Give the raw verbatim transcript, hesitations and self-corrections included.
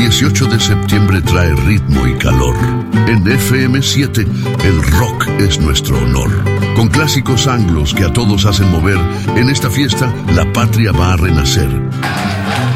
dieciocho de septiembre trae ritmo y calor. En F M siete, el rock es nuestro honor. Con clásicos anglos que a todos hacen mover, en esta fiesta la patria va a renacer.